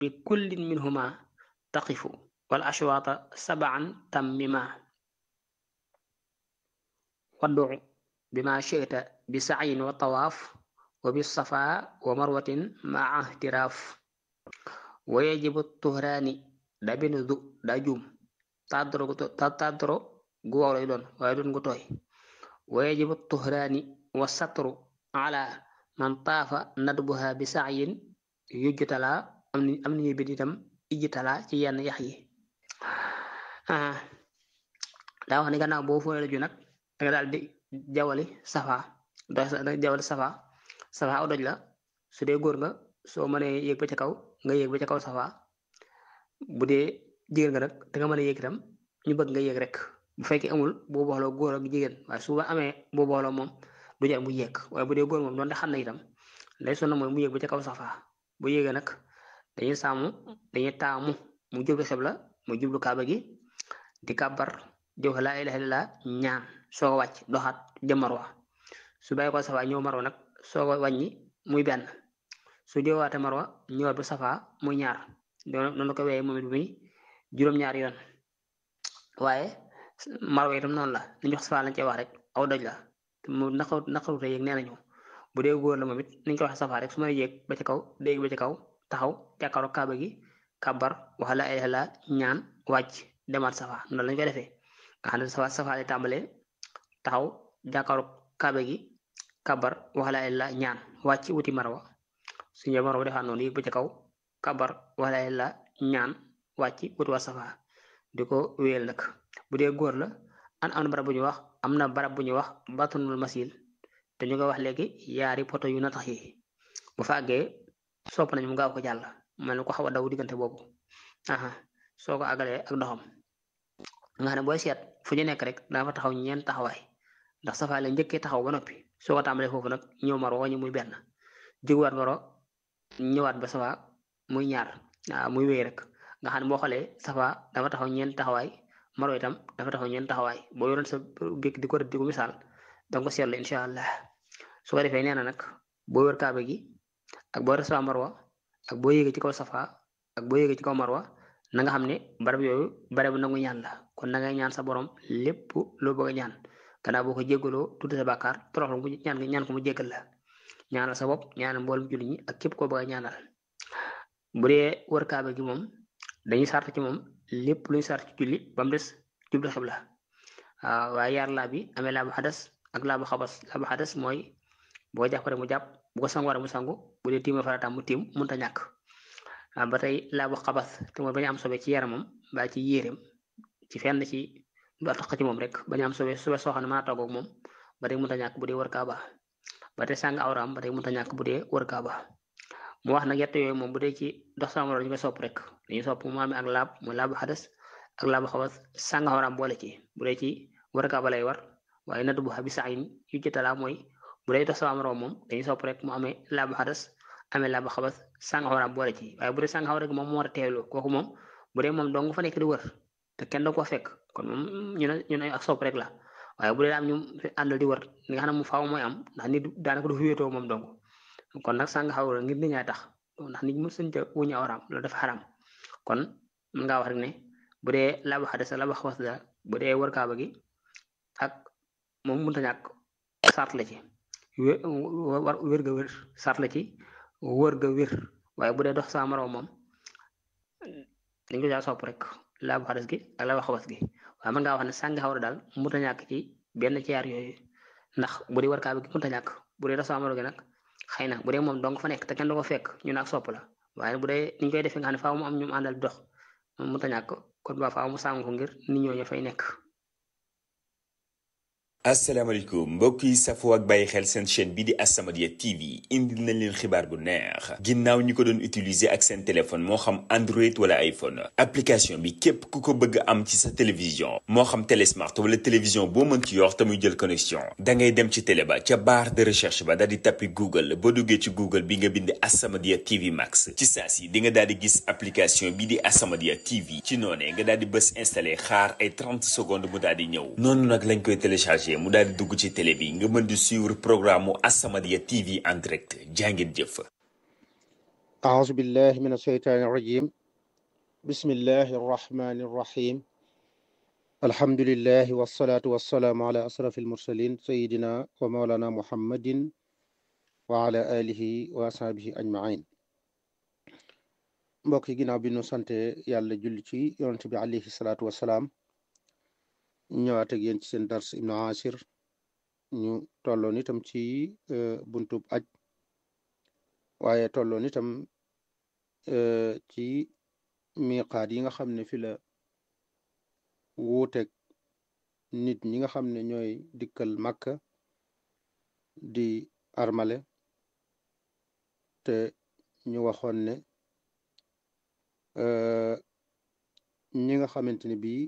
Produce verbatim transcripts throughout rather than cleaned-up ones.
bi kullin minhuma taqifu wal ashwaata sab'an tammima wad'u bima shi'ta bi sa'yin wa tawaaf wa bis safa wa marwatin ma'a ihtiraaf wa yajibu tuhraani daa benn du daa juum tàddoro gu tàddoro gu wow lay doon waaye doon gu tooy wa yajibu tuhraani wa satru ala man taafa nadbuha bi sa'yin yujtala am ni am nañu bind itam ijtala ci yenn yax yi daa wax ni gannaaw boo fóonee la ju nag danga daal di jawali safa da jawali safa safa aw doj la su dee góor nga soo mënee yéeg ba ca kaw nga yéeg ba ca kaw safa bu dee jigéen nga nag da nga mën a yéeg itam ñu bëgg nga yéeg rek bu fekkee amul boo booloo góor ak jigéen waaye su ba amee boo booloo moom du jar mu yéeg waaye bu dee góor moom doonte xam na itam lay sonn mooy mu yéeg ba ca kaw safa bu yéegee nag dañuy saamu dañuy taamu mu jublu xibla mu jublu kaaba gi di kàbbar di wax laa ilaaha illallaah ñaan soo ko wàcc doxaat jëm marwa su bàyyi ko safa ñëw marwa nag soo ko wàññi muy benn su jëwaate marwa ñëwaat ba safa muy ñaar noonu ko wéyee moom it muy juróom-ñaari yoon waaye marwa itam noonu la li ñu wax safa lañ cee wax rek aw doj la mu naqaru naqarute yéeg nee nañu bu dee góor la moom it niñ ko waxee safa rek su ma yéeg ba ci kaw dégg ba ci kaw taxaw jàkkaaroo kaaba gi kàbbar wax laa ilaaha illallaah ñaan wàcc demaat safa noonu lañ koy defee nga xam ne safa safa lay tàmbalee taxaw jàkkaaroo kaaba gi kàbbar wax laa ilaaha illallaah ñaan wàcc wuti marwa su ñëwee marwa defaat noonu yéeg ba ci kaw kàbbar wax laa ilaaha illallaah ñaan wàcc wuti waa safa di ko wéyal nag bu dee góor la an am na barab bu ñu wax am na barab bu ñu wax batunul masil te ñu ko wax léegi yaari poto yu na tax yi bu fa àggee sopp nañ mu gaaw ko jàll mel ni ko xaw a daw diggante boobu aha soo ko àggalee ak doxam nga xam ne booy seet fu ñu nekk rek daa fa taxaw ñeent taxawaay ndax safa la njëkkee taxaw ba noppi soo ko tàmbalee foofu nag ñëw marwa wañu muy benn jóguwaat marwa ñëwaat ba safa muy ñaar waaw muy wéy rek nga xam ne boo xoolee safa dafa taxaw ñeent taxawaay marwa itam dafa taxaw ñeent taxawaay boo yoroon sa bik di ko di ko misaal danga ko seetlu incha allah su ko defee nee na nag boo wër kaaba gi ak boo safa marwa ak boo yéegee ci kaw safa ak boo yéegee ci kaw marwa na nga xam ne barab yooyu barab nangu ñaan la kon na ngay ñaan sa borom lépp loo bëgg a ñaan gannaaw boo ko jéggaloo tudd sa bàkkaar toroxlu mu ñaan ñaan ko mu jéggal la ñaanal sa bopp ñaanal mboolem jullit ñi ak képp koo bëgg a ñaanal bu dee wër kaaba gi moom dañuy sart ci moom lépp luñu sart ci julli ba mu des jublu xibla waaw waaye yaar laa bi amee laa bu xadas ak laa bu xabas laa bu xadas mooy boo jàpp rek mu jàpp bu ko sangu war mu sangu bu dee tiima farataam mu tiim mënta ñàkk ba tey laa bu xabas te mooy bañu am sobe ci yaramam ba ci yéreem ci fenn ci lu tax ci moom rek bañu am sobe sobe soo xam ne mën a toggoog moom ba tey mënta ñàkk bu dee wër kaaba ba tey sàng awraam ba tey mënta ñàkk bu dee wër kaaba mu wax nag yett yooyu moom bu dee ci dox sama dañu koy sopp rek dañuy sopp mu amee ak laab mooy laabu xadas ak laabu xabas sàng awraam boole ci bu dee ci wër kaaba lay war waaye natt bu xa bi sax yi yu jëtalaa mooy bu dee dox sama morom moom dañuy sopp rek mu amee laabu xadas amee laabu xabas sàng awraam boole ci waaye bu dee sàng awra rek moom moo war a teewlu kooku moom bu dee moom dong fa nekk di wër te kenn da ko fekk kon moom ñu ne ñu ne ak sopp rek la waaye bu dee am ñu àndal di wër li nga xam ne mu faaw mooy am ndax nit daanaka du fi wéetoo moom dong kon nag sàng awra ngir nit ñaay tax ndax nit mu sëñ ca wuñu awraam loolu dafa xaram kon mën ngaa wax rek ne bu dee laabu xadas laabu xabas la bu dee wër kaaba gi ak moom mënta ñàkk sart la ci wér wér ga wér sart la ci wër ga wér waaye bu dee dox sa moroom moom dañ ko jaa sopp rek laabu xadas gi ak laabu xabas gi waaye mën ngaa wax ne sàng xawra daal mënta ñàkk ci benn ci yaar yooyu ndax bu dee wër kaaba gi mënta ñàkk bu dee dox sa moroom gi nag xëy na bu dee moom dong fa nekk te kenn du ko fekk ñu nag sopp la waaye bu dee niñ koy defee nga xam ne faaw mu am ñu àndal dox moom mënta ñàkk kon ba faaw mu sàng ko ngir nit ñooñu fay nekk. asalaamaaleykum mbokk yi safoo ak bàyyi xel seen chaîne bi di As-Samadiyya T V indil nañ leen xibaar bu neex ginnaaw ñi ko doon utiliser ak seen téléphone moo xam Android wala iPhone application bi képp ku ko bëgg am ci sa télévision moo xam télé smart wala télévision boo mën ci yor te muy jël connexion da ngay dem ci télé ba ca barre de recherche ba daal di tappi Google boo duggee ci Google bi nga bind As-Samadiyya T V Max ci saa si di nga daal di gis application bi di As-Samadiyya T V ci noonee nga daal di bës installé xaar ay trente secondes mu daal di ñëw noonu nag lañ koy téléchargé mu daal di dugg ci télé bi nga mën di suivre programme mu As-Samadiyya T V en direct jàngeen jëf. أعوذ بالله من الشيطان الرجيم بسم الله الرحمن الرحيم الحمد لله والصلاة والسلام على أشرف المرسلين سيدنا ومولانا محمد وعلى آله وأصحابه أجمعين mbokk yi ginnaaw bi nu sante yàlla julli ci yonent bi alayhi salaatu wasalaam ñëwaat ak yéen ci seen dars ibnu asir ñu tolloon itam ci buntub aj waaye tolloon itam ci miqaat yi nga xam ne fi la wuuteeg nit ñi nga xam ne ñooy dikkal Makka di armale te ñu waxoon ne ñi nga xamante ne bii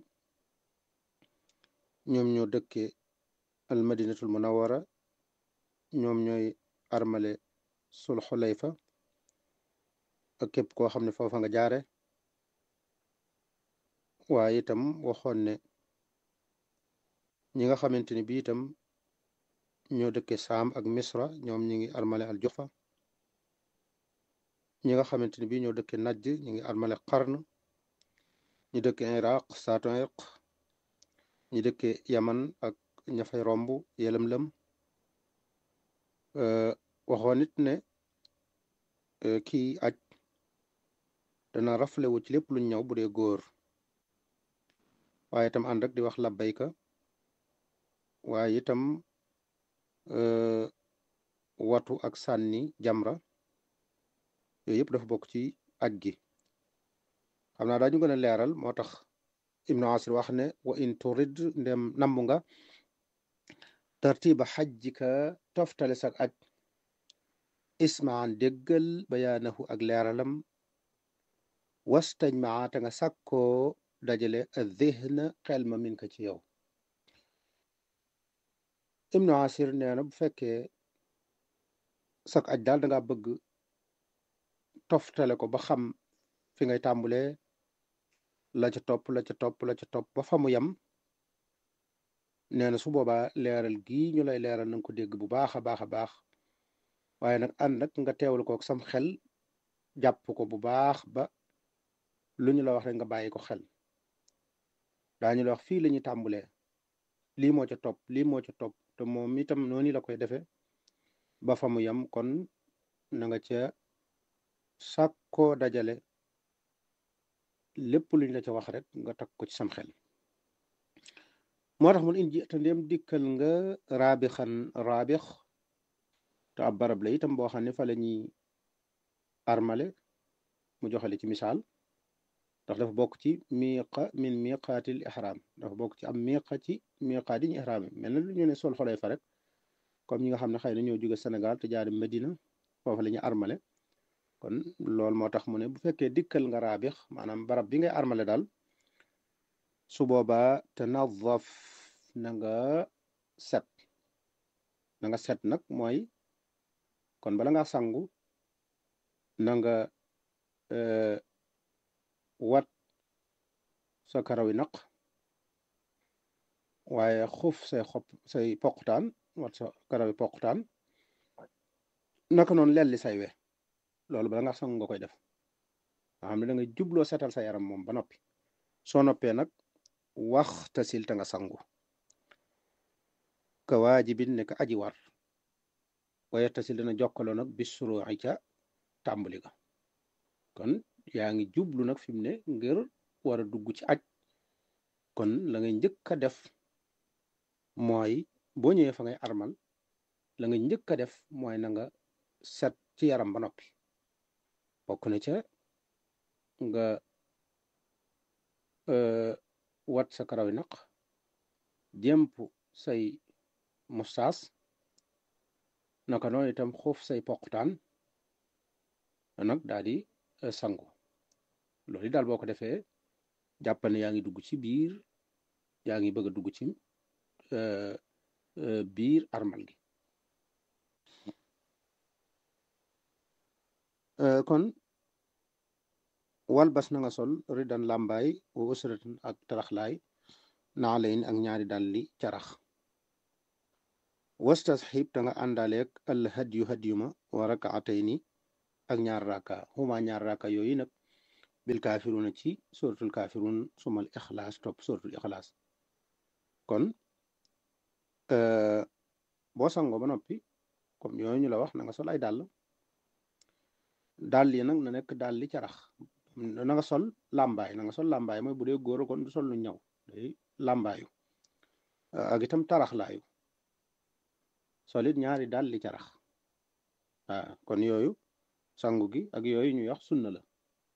ñoom ñoo dëkke al madinatul munawwara ñoom ñooy armale sul xulayfa ak képp koo xam ne foofa nga jaare waaye itam waxoon ne ñi nga xamante ne bii itam ñoo dëkke saam ak misra ñoom ñi ngi armale al jufa ñi nga xamante ne bii ñoo dëkke najd ñi ngi armale qarn ñi dëkke iraq saatoiq ñi dëkke yaman ak ña fay romb yelam-lam waxoon it ne kii aj dana raflewu ci lépp luñ ñëw bu dee góor waaye itam ànd ak di wax labbayka waaye itam watu ak sànni jamra yooyu yëpp dafa bokk ci aj gi xam naa daañu gën a leeral moo tax ibnu asir wax ne wa in turid ndem nambu nga tartiba xajjika toftale sak aj ismaan déggal bayaanahu ak leeralam wastañ maa te nga sàkkoo dajale adhihna xel ma min ka ci yow ibnu asir nee na bu fekkee sak aj daal danga bëgg toftale ko ba xam fi ngay tàmbulee la ca topp la ca topp la ca topp ba fa mu yem nee na su boobaa leeral gii ñu lay leeral na nga ko dégg bu baax a baax a baax waaye nag ànd nag nga teewal ko sam xel jàpp ko bu baax ba lu ñu la wax rek nga bàyyi ko xel daañu la wax fii la ñuy tàmbulee lii moo ca topp lii moo ca topp te moom itam noonu la koy defee ba fa mu yem kon na nga ca sàkkoo dajale lépp luñ la ca wax rek nga takk ko ci sam xel moo tax mun in ji te ndéem dikkal nga raabixan raabix te ab barab la itam boo xam ne fa la ñuy armale mu joxale ci misaal ndax dafa bokk ci miqa min miqaatil ihram dafa bokk ci am miqa ci miqaat yi ñu ihram mel na lu ñu ne sol xolay fa rek comme ñi nga xam ne xëy na ñoo jóge Sénégal te jaari Medina foofu la ñuy armale kon loolu moo tax mu ne bu fekkee dikkal nga raabix maanaam barab bi ngay armale daal su boobaa te nadaf na nga set na nga set nag mooy kon bala nga sangu na nga wat sa karaw yi naq waaye xuf say xob say poqutaan wat sa karaw yi poqutaan naka noonu lelli say we loolu bala nga sangu nga koy def nga xam ne da nga jubloo setal sa yaram moom ba noppi soo noppee nag wax tasil ta nga sangu ka waajibin ne ka aji war waaye tasil dana jokkaloo nag bis suruuci ca tàmbali ga kon yaa ngi jublu nag fi mu ne ngir war a dugg ci aj kon la ngay njëkk a def mooy boo ñëwee fa ngay armal la nga njëkk a def mooy na nga set ci yaram ba noppi bokk na ca nga wat sa karaw yi naq jemp say mustaas naka noonu itam xuuf say poqutaan nag daal di sangu loolu daal boo ko defee jàppal ne yaa ngi dugg ci biir yaa ngi bëgg a dugg ci biir armal gi kon wal bas na nga sol ridan làmbaay wa usratan ak taraxlaay naa layin ak ñaari dalli carax wastasxib ta nga àndaaleeg al hadyu hadyuma wa rakaatayni ak ñaar raka huma ñaar raka yooyu nag bil kaafiruuna ci suratul kaafiruun sumal ixlaas topp suratul ixlaas kon boo sangoo ba noppi comme yooyu ñu la wax na nga sol ay dàll dàll yi nag na nekk dàll li carax na nga sol làmbaay na nga sol làmbaay mooy bu dee góor kon du sol lu ñaw day làmbaayu ak itam tarax laayu solit ñaari dàll li carax waaw kon yooyu sangu gi ak yooyu ñuy wax sunna la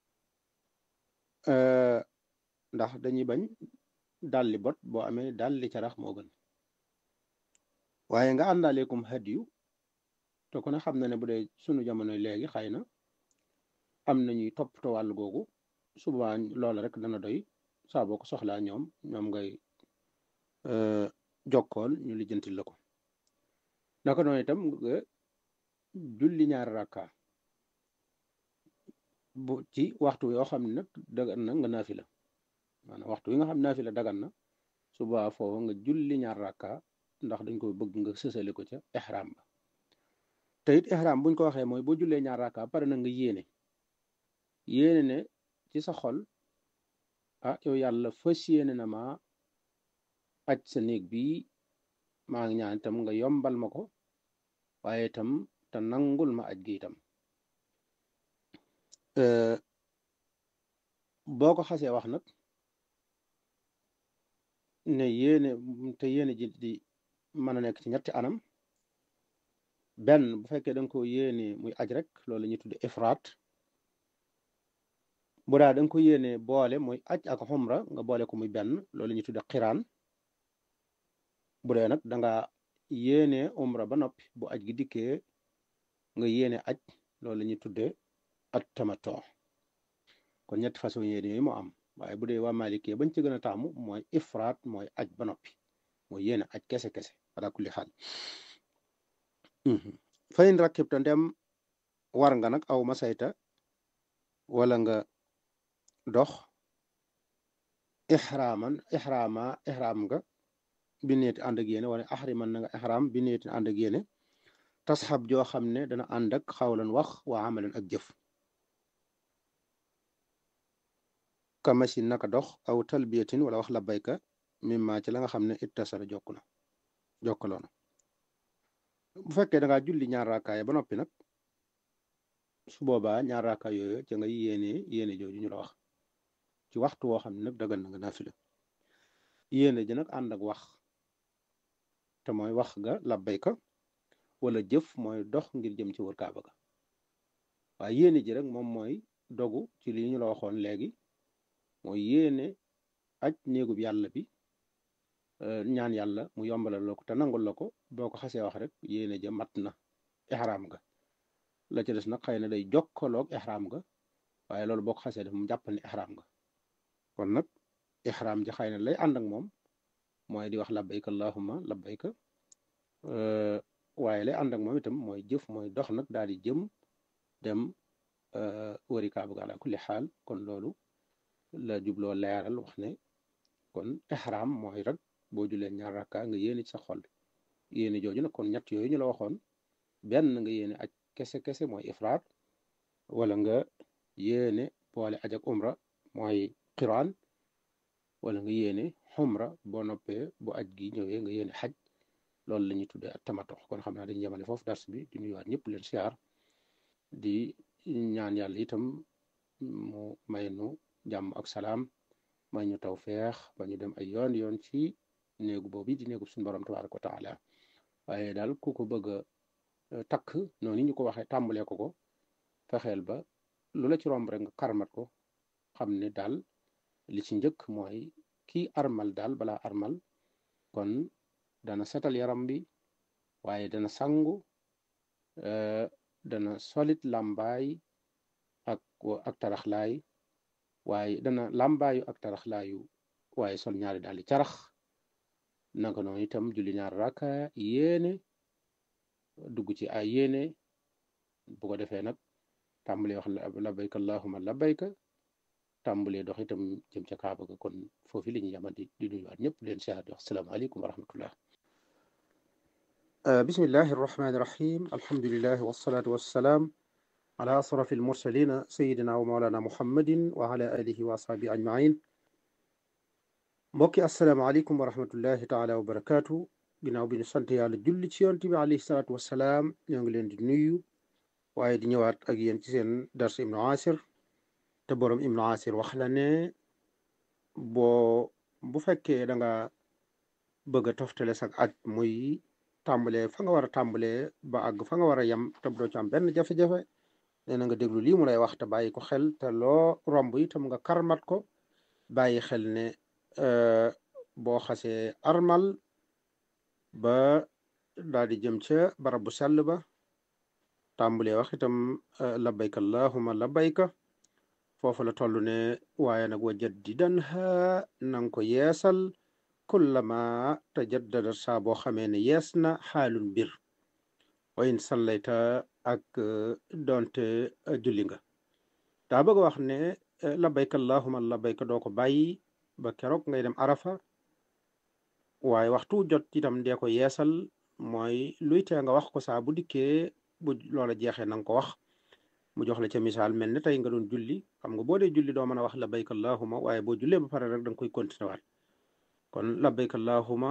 ndax dañuy bañ dalli bot boo amee dalli carax moo gën waaye nga àndaaleekum hadiyu te ku ne xam na ne bu dee sunu jamono léegi xëy na am nañuy toppatoo wàll googu suba loola rek dana doy saa boo ko soxlaa ñoom ñoom ngay jokkool ñu lijjantil la ko naka noonu itam nga julli ñaari rakka bu ci waxtu yoo xam ne nag dagan na nga naafi la maanaam waxtu yi nga xam naafi la dagan na suba foofu nga julli ñaar rakka ndax dañ ko bëgg nga sësale ko ca ihram ba te it ihram buñ ko waxee mooy boo jullee ñaar rakka pare na nga yéene yéene ne ci sa xol ah yow yàlla fas yéene na ma aj sa néeg bi maa ngi ñaan itam nga yombal ma ko waaye itam te nangul ma aj gi itam boo ko xasee wax nag ne yéene te yéene ji di mën a nekk ci ñetti anam benn bu fekkee da nga ko yéene muy aj rek loolu la ñuy tudde ifraat bu daa da nga ko yéene boole muy aj ak xumra nga boole ko muy benn loolu la ñuy tudde xiraan bu dee nag da nga yéene umra ba noppi bu aj gi dikkee nga yéene aj loolu la ñuy tudde at tamato kon ñetti façon yéene yooyu moo am waaye bu dee waa Maalikee bañ ci gën a taamu mooy ifraat mooy aj ba noppi mooy yéene aj kese kese ala kulli xaal fayin rakkib ta ndem war nga nag aw masayta wala nga dox ixraaman ixraama ixraam nga bi neeti ànd ak yéene wala axriman na nga ixraam bi neeti ànd ak yéene tasxab joo xam ne dana ànd ak xawlan wax waa amalan ak jëf ka machine naka dox aw talbiyatin wala wax labbayka mimma ci la nga xam ne ittasara jokk na jokkaloona bu fekkee da ngaa julli ñaar raakaay ba noppi nag su boobaa ñaar raakaay yooyu ca nga yéene yéene jooju ñu la wax ci waxtu woo xam ne nag dagan na nga naafila yéene ji nag ànd ak wax te mooy wax ga labbayka wala jëf mooy dox ngir jëm ci wër kaaba ga waaye yéene ji rek moom mooy dogu ci li ñu la waxoon léegi mooy yéene aj néegub yàlla bi ñaan yàlla mu yombalal la ko te nangul la ko boo ko xasee wax rek yéene ja mat na ihraam ga la ca des nag xëy na day jokkaloog ihraam ga waaye loolu boo ko xasee def mu jàppal ne ihraam ga kon nag ihraam ja xëy na lay ànd ak moom mooy di wax labbayka allahumma labbayka waaye lay ànd ak moom itam mooy jëf mooy dox nag daal di jëm dem wëri kaaba ga ala kulli xaal kon loolu la jubloo leeral wax ne kon ihram mooy rek boo julee ñaar rakka nga yéene ci sa xol yéene jooju nag kon ñett yooyu ñu la waxoon benn nga yéene aj kese kese mooy ifraat wala nga yéene boole aj ak umra mooy qiraan wala nga yéene xumra boo noppee bu aj gi ñëwee nga yéene xaj loolu la ñuy tuddee ak tamato kon xam naa dañu yemale foofu dars bi di nuyuwaat ñëpp leen siyaar di ñaan yàlla itam mu may nu jàmm ak salaam may ñu taw feex ba ñu dem ay yoon yoon ci néegu boobu di néegu suñu borom tabaaraka wa taala waaye daal ku ko bëgg a takk noonu ñu ko waxee tàmbalee ko ko fexeel ba lu la ci romb rek nga karmat ko xam ne daal li ci njëkk mooy kii armal daal balaa armal kon dana setal yaram bi waaye dana sangu dana solit làmbaay ak ak taraxlaay waaye dana làmbaayu ak taraxlaayu waaye sol ñaari daal di carax naka noonu itam julli ñaar raka yéene dugg ci ay yéene bu ko defee nag tàmbalee wax labbayka allahumma labbayka tàmbalee dox itam jëm ca kaaba ga kon foofu li ñu yamandi di nuyuwaat ñëpp leen siyaar di wax asalaamaaleykum wa rahmatullah bismillahi arrahmani irrahim alhamdulilahi wassalaatu wassalaam ala asrafi almursalina sayidina wa maulana muhammadin wa ala alihi wa ashabi ajmain. mbokki asalaamaaleykum wa rahmatullahi taala wa barakaatu. ginnaaw bi ñu sant yàlla julli ci yonent bi alayhi salaatu wassalaam, ñoo ngi leen di nuyu waaye di ñëwaat ak yéen ci seen dars ibnu asir. te boroom ibnu asir wax la ne boo bu fekkee da nga bëgg a toftale sak aj muy tàmbalee fa nga war a tàmbalee ba àgg fa nga war a yem te doo ci am benn jafe-jafe, nee na nga déglu lii mu lay wax te bàyyi ko xel, te loo romb itam nga karmat ko bàyyi xel ne boo xasee armal ba daal di jëm ca barab bu sell ba tàmbalee wax itam labbayka allahumma labbayka, foofu la toll ne waaye nag wa jaddidan ha nanga ko yeesal kullama tajaddada saa boo xamee ne yees na xaalul mbir wa in sallayta ak donte julli nga. daa bëgg wax ne labbayka allahumma labbayka doo ko bàyyi ba keroog ngay dem arafa, waaye waxtu jot itam dee ko yeesal, mooy luy tee nga wax ko saa bu dikkee bu loola jeexee nanga ko wax. mu jox la ca misaal mel ne tey nga doon julli, xam nga boo dee julli doo mën a wax labbayka allahumma, waaye boo jullee ba pare rek da nga koy continuer waat. kon labbayka allahumma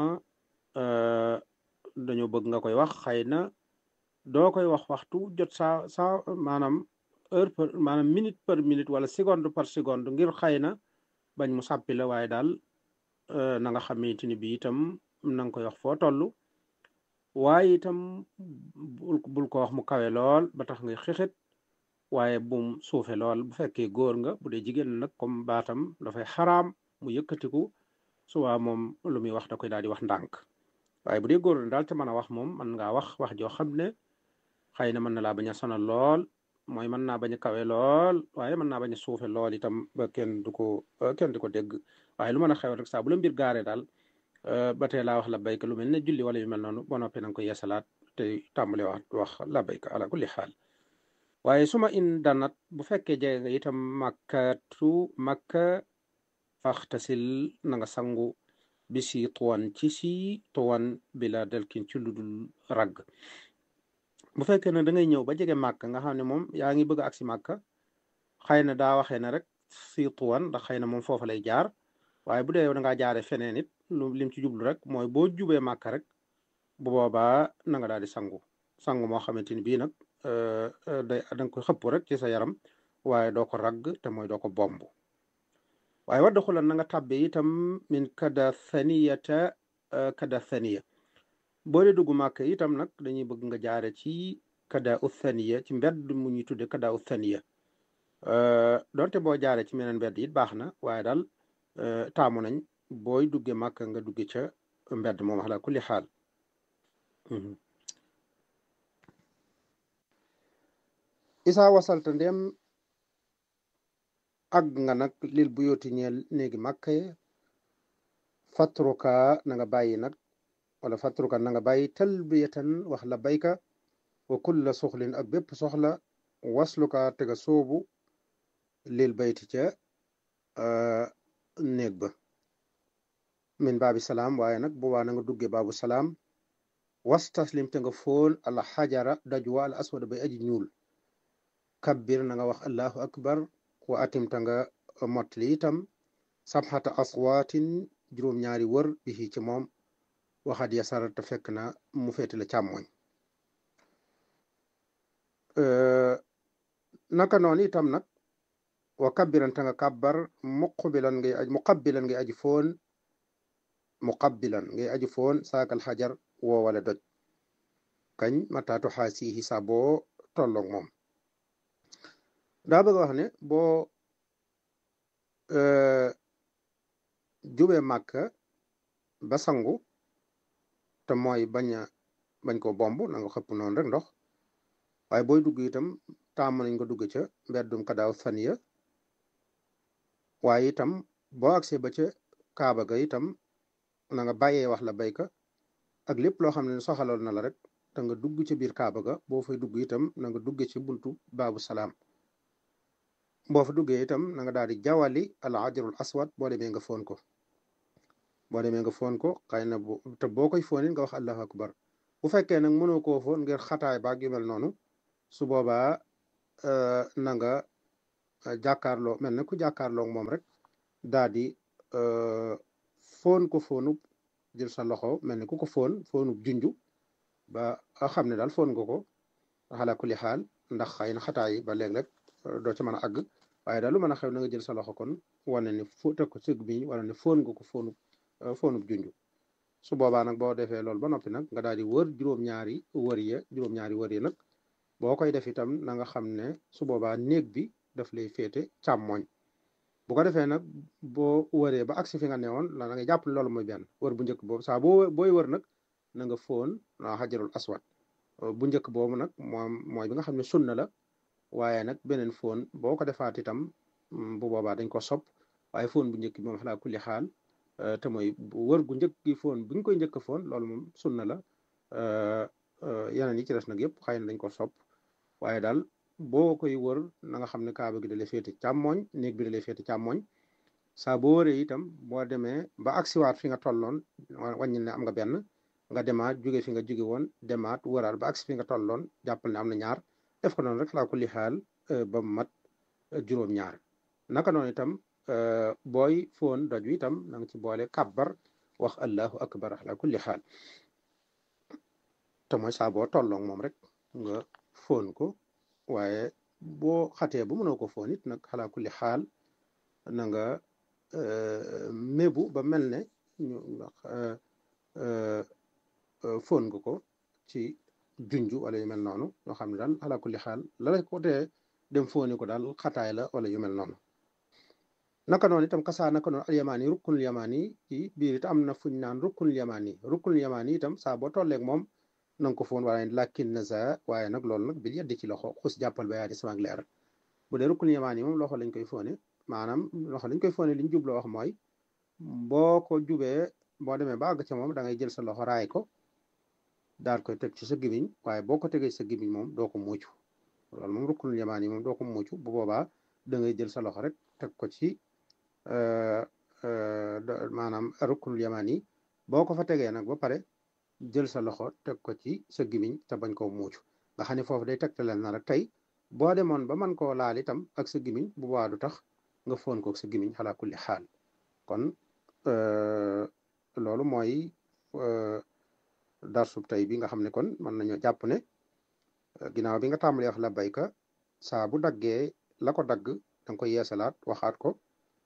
dañoo bëgg nga koy wax, xëy na doo koy wax waxtu jot saa saa maanaam heure par maanaam minute par minute wala seconde par seconde ngir xëy na bañ mu sàppi la, waaye daal na nga xamante ni bi itam na nga koy wax foo toll. waaye itam bul bul ko wax mu kawe lool ba tax ngay xixit, waaye bum suufe lool. bu fekkee góor nga, bu dee jigéen nag comme baatam dafay xaraam mu yëkkatiku, suwaa moom lu muy wax da koy daal di wax ndànk. waaye bu dee góor na daal te mën a wax moom mën ngaa wax wax joo xam ne xëy na mën na laa bañ a sonal lool, mooy mën naa bañ a kawe lool waaye mën naa bañ a suufe lool itam ba kenn du ko kenn du ko dégg. waaye lu mën a xew rek saa bu la mbir gaaree daal ba tey laa wax labbayka, lu mel ne julli wala yu mel noonu, ba noppi na nga ko yeesalaat te tàmbale wax wax labbayka ala kulli xaal. waaye suma in danat bu fekkee jege nga itam makkatu makka faxtasil na nga sangu bi si tuwan ci si tuwan bi la delkin ci ludul ragg. bu fekkee ne da ngay ñëw ba jege màkk nga xam ne moom yaa ngi bëgg a agsi màkka, xëy na daa waxee ne rek si tuwan ndax xëy na moom foofa lay jaar, waaye bu dee yow da ngaa jaare feneen it lu lim ci jublu rek mooy boo jubee màkka rek bu boobaa na nga daal di sangu sangu moo xamante ni bii nag day da nga koy xëpp rek ci sa yaram, waaye doo ko ragg te mooy doo ko bomb. waaye wadda xulan na nga tàbbe itam min kada thaniyata kada thaniya. boo dee dugg màkk itam nag dañuy bëgg nga jaare ci kada u thaniya, ci mbedd mu ñuy tudde kada u thaniya. donte boo jaare ci meneen mbedd it baax na, waaye daal taamu nañ booy dugge màkk nga dugge ca mbedd moom ala kulli xaal. isaa wasalta ndem àgg nga nag lil bu yooti ñeel néegi màkka ye fatruka na nga bàyyi nag wala fatruka na nga bàyyi talbiyatan wax labbayka wa kulla soxlin ak bépp soxla wasluka tega soobu lil bayti ca néeg ba min baabi salaam, waaye nag boobaa na nga dugge baabu salaam. was taslim te nga fool al xajara dajwa al aswada bay aji ñuul. kabbir na nga wax allahu akbar wa atimta nga mottali itam sabxata aswaatin juróom-ñaari wër bihi ci moom waxaat yasara te fekk na mu féete la càmmoñ. naka noonu itam nag wa kabbiran te nga kabbar muqbilan ngay aj muqabbilan ngay aji foon muqabbilan ngay aji foon saakal xajar woo wala doj kañ mataatu xaasihi sa boo tolloog moom. daa bëgg wax ne boo jubee màkka ba sangu te mooy bañ a bañ ko bomb na nga xëpp noonu rek ndox, waaye booy dugg itam taamu nañ nga dugg ca mbeddum kadaaw saniya. waaye itam boo agsee ba ca kaaba ga itam na nga bàyyee wax labbayka ak lépp loo xam ne soxaloon na la rek te nga dugg ca biir kaaba ga. boo fay dugg itam na nga dugge ci buntu baabu salaam. boo fa duggee itam na nga daal di jawali al hajarul aswad, boo demee nga foon ko boo demee nga foon ko xëy na bu te boo koy foonin nga wax allahu akbar. bu fekkee nag mënoo koo foon ngir xataay baag yu mel noonu, su boobaa na nga jàkkaarloo mel ne ku jàkkaarloo moom rek daa di foon ko foonub jël sa loxo mel ne ku ko foon foonub junju ba xam ne daal foon nga ko ala kulli xaal ndax xëy na xataa yi ba léeg-léeg doo ca mën a àgg waaye daal lu mën a xew na nga jël sa loxo kon wane ne fo teg ko sëg bi wala ne foon nga ko foonub foonub junju su boobaa nag boo defee loolu ba noppi nag nga daal di wër juróom-ñaari wër ya juróom-ñaari wër ya nag boo koy def itam na nga xam ne su boobaa néeg bi daf lay féete càmmoñ bu ko defee nag boo wëree ba agsi fi nga newoon la nga jàpp loolu mooy benn wër bu njëkk boobu saa boo booy wër nag na nga foon xajarul aswad bu njëkk boobu nag moom mooy bi nga xam ne sunna la waaye nag beneen foon boo ko defaat itam bu boobaa dañ ko sopp waaye foon bu njëkk bi moom xalaa kulli xaal te mooy wër gu njëkk gi foon bi nga koy njëkk foon loolu moom sunna la yeneen yi ci des nag yëpp xëy na dañ ko sopp waaye daal boo koy wër na nga xam ne kaaba gi da lay féete càmmoñ néeg bi da lay féete càmmoñ saa boo wëree itam boo demee ba agsiwaat fi nga tolloon wàññil ne am nga benn nga demaat jóge fi nga jóge woon demaat wëraat ba agsi fi nga tolloon jàppal ne am na ñaar def ko noonu rek laa kulli xaal ba mu mat juróom-ñaar naka noonu itam booy foon doj wi itam na nga ci boole kàbbar wax allahu akbar ala kulli xaal te mooy saa boo tolloon moom rek nga foon ko waaye boo xatee bu mënoo ko foon it nag ala kulli xaal na nga mébu ba mel ne ñu foon nga ko ci junju wala yu mel noonu ñoo xam ne daal ala kulli xaal la la ko tee dem fooni ko daal xataay la wala yu mel noonu naka noonu itam kasaa naka noonu al yamaani rukkunul yamaani ci biir it am na fuñ naan rukkunul yamaani rukkunul yamaani itam saa boo tolleeg moom na nga ko foon waaye lakin na sa waaye nag loolu nag bil yeddi ci loxo xus jàppal ba yaa di sama leer bu dee rukkunul yamaani moom loxo lañ koy foone maanaam loxo lañ koy foone li ñu jubloo wax mooy boo ko jubee boo demee ba àgg ca moom da ngay jël sa loxo raay ko daal koy teg ci sa gimiñ waaye boo ko tegee sa gimiñ moom doo ko muucu loolu moom rukkunul yamaan yi moom doo ko muucu bu boobaa da ngay jël sa loxo rek teg ko ci maanaam rukkunul yamaan yi boo ko fa tegee nag ba pare jël sa loxo teg ko ci sa gimiñ te bañ koo muucu nga xam ne foofu day tegtaleel na rek tey boo demoon ba mën koo laal itam ak sa gimiñ bu boobaa du tax nga foon ko sa gimiñ xalaa kulli xaal kon loolu mooy darsub tey bi nga xam ne kon mën nañoo jàpp ne ginnaaw bi nga tàmbalee wax la bayka saa bu daggee la ko dagg danga koy yeesalaat waxaat ko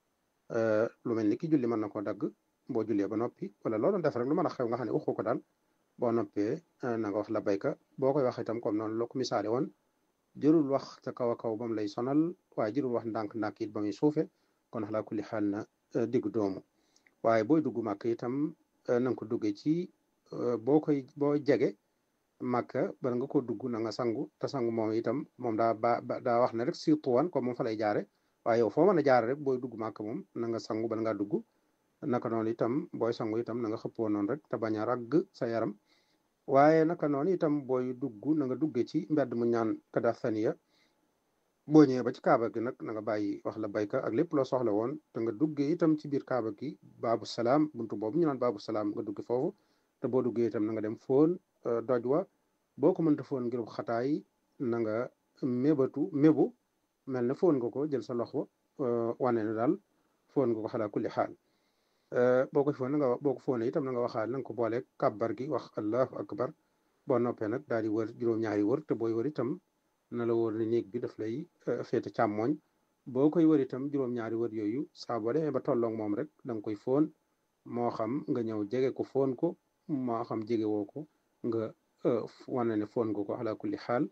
lu mel ni ki julli mën na koo dagg boo jullee ba noppi wala loolu def rek lu mën a xew nga xam ne waxu ko daal boo noppee na nga wax la bayka boo koy wax itam comme noonu loo ko misaale woon jërul wax ca kaw a kaw ba mu lay sonal waaye jërul wax ndànk-ndànk it ba muy suufe kon xalaa kulli xaal na diggu doomu waaye booy dugg màkk itam na nga ko duggee ci boo koy boo jege màkka bala nga ko dugg na nga sangu te sangu moom itam moom daa ba daa wax ne rek surtout wan comme moom fa lay jaare waaye yow foo mën a jaare rek booy dugg màkk moom na nga sangu bala ngaa dugg naka noonu itam booy sangu itam na nga xëppoo noonu rek te bañ a ragg sa yaram waaye naka noonu itam booy dugg na nga dugge ci mbedd mu ñaan kada thaniya boo ñëwee ba ci kaaba gi nag na nga bàyyi wax la bayka ak lépp loo soxla woon te nga duggee itam ci biir kaaba gi baabu salaam buntu boobu ñu naan baabu salaam nga dugge foofu te boo duggee itam na nga dem foon doj wa boo ko mënta foon ngir xataay na nga mébatu mébu mel ne foon nga ko jël sa loxo wane ne daal foon nga ko xalaa kulli xaal boo ko foon na nga boo ko foonee itam na nga waxaal na nga ko boole kàbbar gi wax allahu akbar boo noppee nag daal di wër juróom-ñaari wër te booy wër itam na la wóor ne néeg bi daf lay féete càmmooñ boo koy wër itam juróom-ñaari wër yooyu saa boo demee ba tolloog moom rek da nga koy foon moo xam nga ñëw jege ko foon ko moo xam jege woo ko nga wane ne foon nga ko ala kulli xaal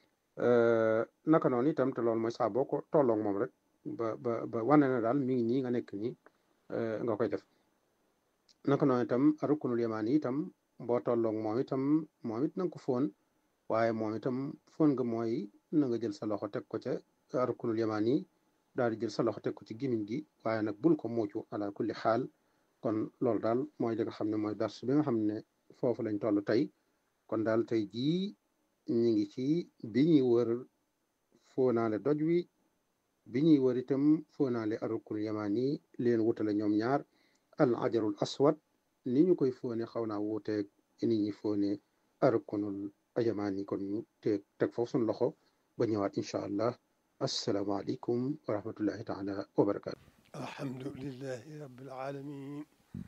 naka noonu itam te loolu mooy saa boo ko tolloog moom rek ba ba ba wane ne daal mi ngi nii nga nekk nii nga koy def naka noonu itam rukkunul yamaan yi itam boo tolloog moom itam moom it na nga ko foon waaye moom itam foon nga mooy na nga jël sa loxo teg ko ca rukkunul yamaan yi daal di jël sa loxo teg ko ci gimiñ gi waaye nag bul ko muucu ala kulli xaal kon loolu daal mooy li nga xam ne mooy dars bi nga xam ne foofu lañ toll tey kon daal tey jii ñu ngi ci bi ñuy wër foonaale doj wi bi ñuy wër itam foonaale arukul yamaan yi leen wutale ñoom ñaar al ajarul aswad ni ñu koy foone xaw naa wuuteeg ni ñi foone arukunul yamaan yi kon ñu te teg foofu suñu loxo ba ñëwaat incha allah asalaamaaleykum wa rahmatullahi taala wa barakaatu. alhamdulillahi rabbil alamin.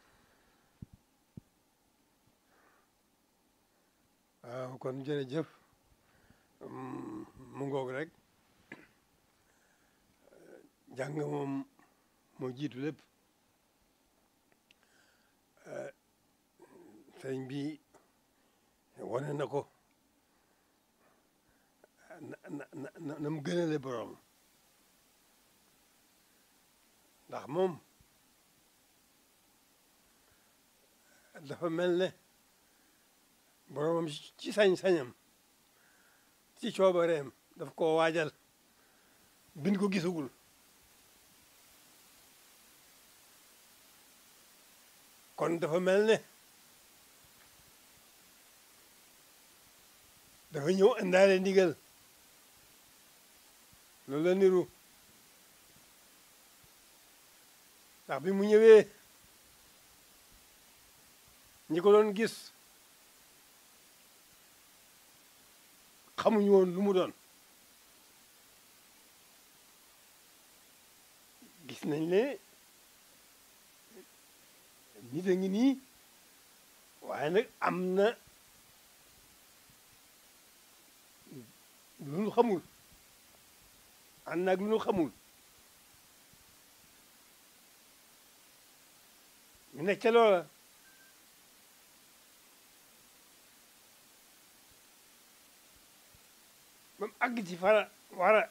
waaw kon jërëjëf mu ngoog rek jàng moom moo jiitu lépp. sëriñ bi wane na ko na na na na mu gënale borom ndax moom dafa mel ne boromam ci sañ-sañam ci coobareem daf koo waajal bin ko gisagul kon dafa mel ne dafa ñëw indaale ndigal loolu la niru ndax bi mu ñëwee ñi ko doon gis xamuñu woon lu mu doon gis nañ ne nit a ngi nii waaye nag am na lu nu xamul ànd naag lu nu xamul ñu nekk ca loola ba mu àgg ci fara war a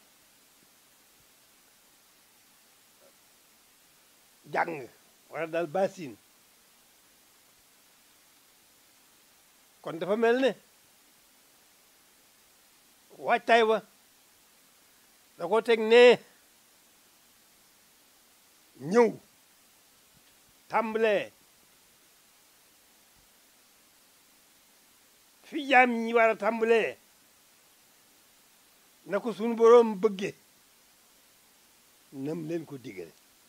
jàng wala daal baasin kon dafa mel ne waajtaay wa da ko teg nee ñëw tàmbalee fi jaam ñi war a tàmbalee na ko sunu boroom bëgge nam leen ko digale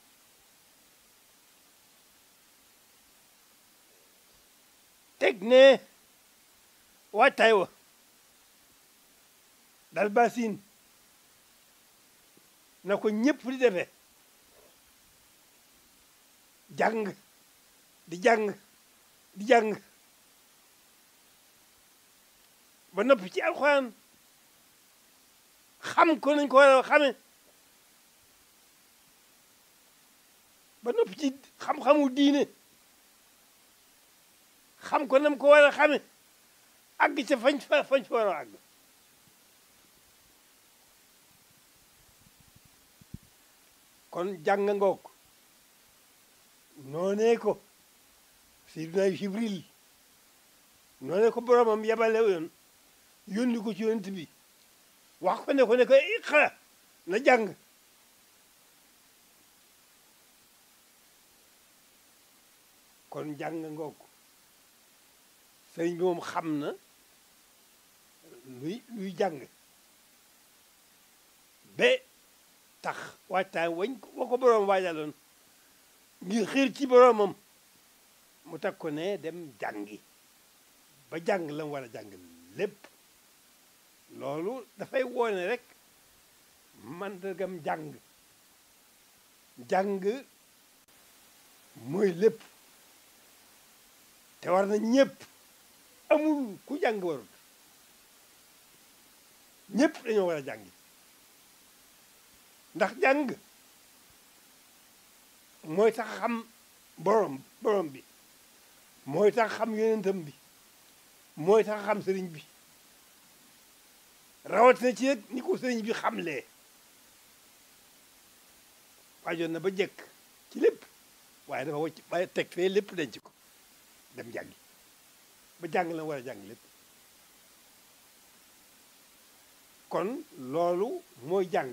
teg nee waajtaay wa dal basin na ko ñëpp di defee jàng di jàng di jàng ba noppi ci alxuraan xam ko nañ ko war a xame ba noppi ci xam-xamu diine xam ko nam ko war a xame àgg ca fañ fa fañ fa war a àgg kon jàng ngoog noonee ko Seydina Jibril noonee ko boromam yabale yoon yónni ko ci yonent bi wax ko ne ko ne ko iqra na jàng kon jàng ngoog sëriñ bi moom xam na luy luy jàng ba tax waajtaay wañ wa ko boroom waajaloon ngir xiir ci boroomam mu teg ko ne dem jàngi ba jàng la mu war a jàng lépp loolu dafay woone rek mandargam jàng jàng mooy lépp te war na ñëpp amul ku jàng warul ñëpp dañoo war a jàngi ndax jàng mooy tax xam borom borom bi mooy tax xam yonentam bi mooy tax xam sëriñ bi rawatina ci nag ni ko sëriñ bi xamlee waajoon na ba jekk ci lépp waaye dafa wacc waaye teg fee lépp denc ko dem jàngi ba jàng la war a jàng lépp kon loolu mooy jàng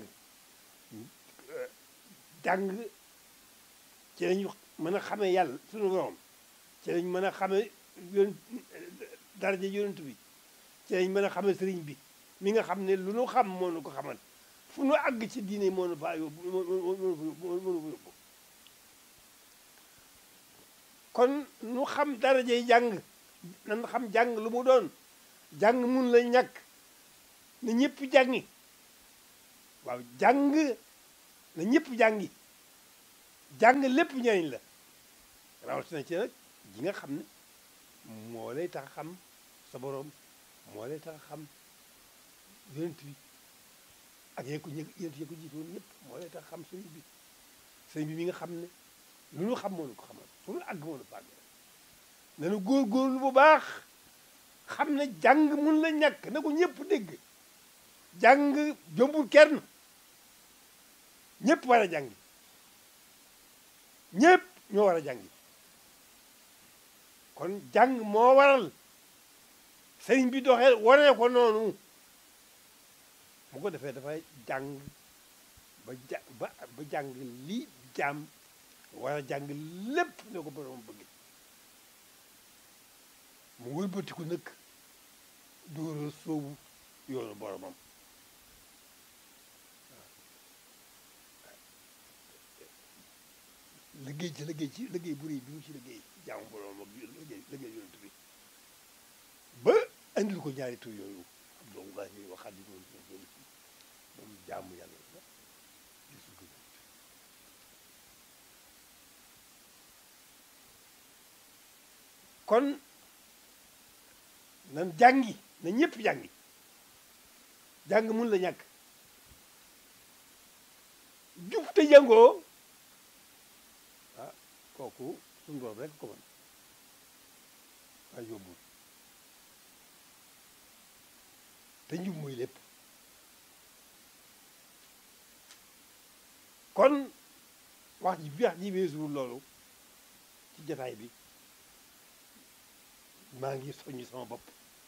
jàng ci lañu mën a xamee yàlla suñu borom ci lañ mën a xamee yoon daraja yonent bi ci lañ mën a xamee sëriñ bi mi nga xam ne lu nu xam moo nu ko xamal fu nu àgg ci diine moo nu faa yóbbu moo nu yóbbu kon nu xam darajay jàng nan xam jàng lu mu doon jàng mun la ñàkk na ñëpp jàngi waaw jàng na ñëpp jàngi jàng lépp njëriñ la rawatina ci nag ji nga xam ne moo lay tax a xam sa boroom moo lay tax a xam yonent bi ak yéen ko ñë yonent yi ko jiitu woon ñëpp moo lay tax a xam sëriñ bi sëriñ bi mi nga xam ne lu ñu xam moo ñu ko xamal fu ñu àgg moo ñu ko àgg nanu góorgóorlu bu baax xam ne jàng mun la ñàkk na ko ñëpp dégg jàng jombul kenn ñëpp war a jàngi ñëpp ñoo war a jàngi kon jàng moo waral sëriñ bi doxee waree ko noonu mu ko defee dafay jàng ba ja ba ba jàng lii jaam war a jàng lépp ne ko borom bëgg mu wëlbatiku nag dóora soobu yoonu boromam liggéey ci liggéey ci liggéey bu rëy bi mu ci liggéey jaamu borom ak liggéey liggéey yonent bi ba andil ko ñaari tur yooyu Abdullahi wa Xaadimu moom jaamu yàlla la gisu ko kon nan jàngi na ñëpp jàngi jàng mun la ñàkk jub te jàngoo ah kooku suñu borom rek ko mën waaye yóbbul te njub mooy lépp kon wax ji wax ji weesuwul loolu ci jataay bi maa ngi soññ sama bopp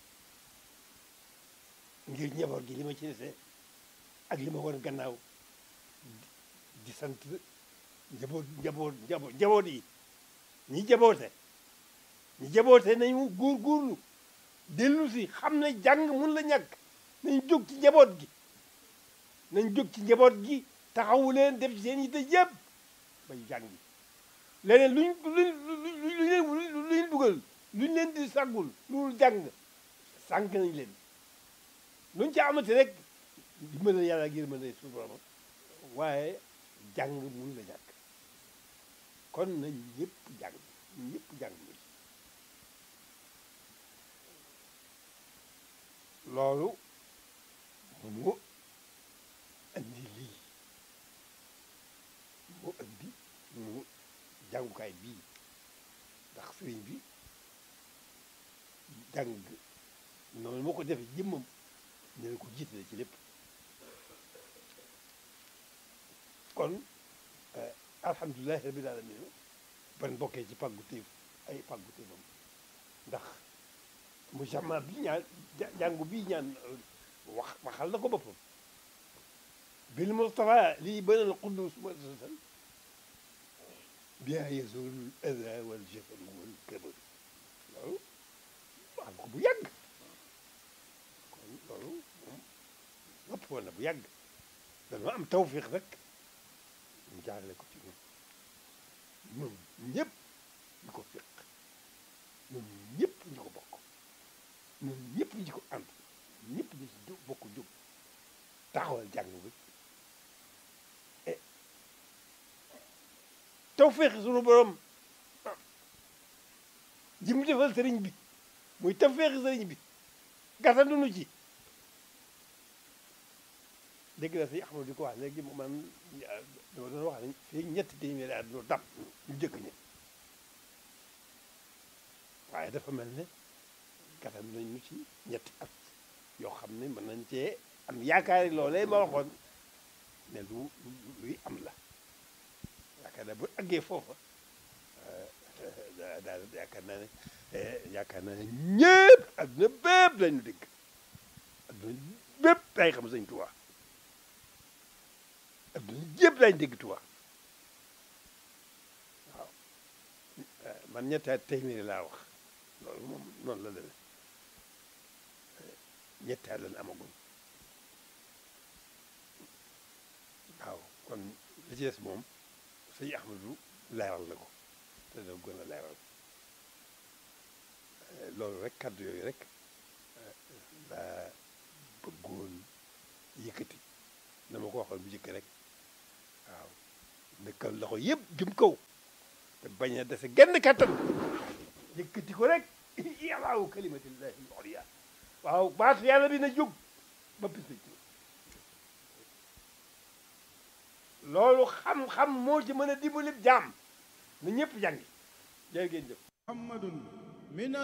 ngir njaboot gi li ma ci dese ak li ma woon gannaaw di sant njaboot njaboot njaboot njaboot yi ñi jaboote ñi jaboote nañu góorgóorlu dellu si xam ne jàng mun la ñàkk nañ jóg ci njaboot gi nañ jóg ci njaboot gi taxawu leen def ci seen yitte yëpp bay jàngi leneen luñ luñ luñ leen luñ dugal luñ leen di sàggul loolu jàng sànq nañ leen luñ ci amati rek di mën a yàlla ngir mën a suñu borom waaye jàng mun la ñàkk kon nañ ñëpp jàng ñëpp jàng loolu mu andi lii mu andi mu jàngukaay bii ndax sëriñ bi jàng noonu moo ko defee jëmmam ne la ko jiitale ci lépp kon alhamdulilahi rabbil alamin ban bokkee ci pàggu téef ay pàggu téefam ndax mu jama bi ñaan jàngu bii ñaan wax waxal na ko boppam bil Mustafa lii banal quddus muassasan biha yazulul ada wal jafal wal kabar loolu wax ko bu yàgg kon loolu moom nopp woon na bu yàgg dañoo am tawfiq rek mu jaarale ko ci ñun ñun ñëpp ñu ko fiq ñun ñëpp ñu ko bokk ñun ñëpp ñu ko ànd ñëpp ñu ci jóg bokk jóg taxawal jàng bi e tawfiq sunu borom ji mu defal sëriñ bi muy tawfiq sëriñ bi gàttandunu ci dégg na si Ahmadu di ko wax léegi man dama doon wax ne fii ñetti téeméeri at doo dab ñu jëkk ñi waaye dafa mel ne gàttal nañu ci ñetti at yoo xam ne mën nañ cee am yaakaari loolee ma waxoon ne lu luy am la yaakaar naa bu àggee foofa daal yaakaar naa ne yaakaar naa ne ñëpp adduna bépp lañu dégg adduna bépp day xam Sëñ Tuubaa adduna yëpp lañu dégg Tuubaa waaw man ñetti at téeméeri laa wax loolu moom noonu la demee ñetti at lañ amagum waaw kon li ci des moom sëñ Ahmadu leeral na ko te dana gën a leeral loolu rek kàddu yooyu rek laa bëggoon yëkkati dama ko waxoon bu njëkk rek waaw dëkkal loxo yëpp jëm kaw te bañ a dese genn kattan yëkkati ko rek yàllaawu kalimatillahi al-ulya waaw baatu yàlla bi na jóg ba bis bi loolu xam-xam moo ci mën a dimbali jaam na ñëpp jàngi jërë ngeen jëf